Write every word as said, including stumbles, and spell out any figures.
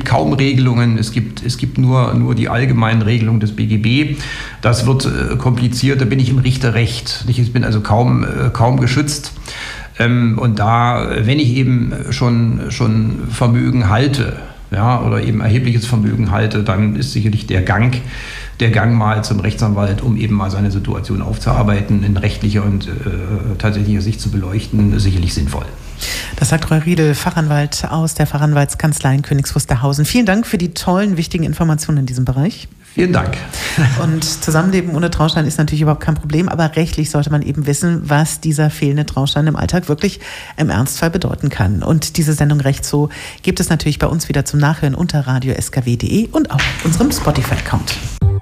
gibt kaum Regelungen, es gibt, es gibt nur, nur die allgemeinen Regelungen des B G B. Das wird äh, kompliziert, da bin ich im Richterrecht. Ich bin also kaum, äh, kaum geschützt. Ähm, und da, wenn ich eben schon, schon Vermögen halte, ja, oder eben erhebliches Vermögen halte, dann ist sicherlich der Gang, der Gang mal zum Rechtsanwalt, um eben mal seine Situation aufzuarbeiten, in rechtlicher und äh, tatsächlicher Sicht zu beleuchten, sicherlich sinnvoll. Das sagt Roy Riedel, Fachanwalt aus der Fachanwaltskanzlei in Königs Wusterhausen. Vielen Dank für die tollen, wichtigen Informationen in diesem Bereich. Vielen Dank. Und Zusammenleben ohne Trauschein ist natürlich überhaupt kein Problem, aber rechtlich sollte man eben wissen, was dieser fehlende Trauschein im Alltag wirklich im Ernstfall bedeuten kann. Und diese Sendung Recht so gibt es natürlich bei uns wieder zum Nachhören unter radio s k w punkt d e und auch auf unserem Spotify-Account.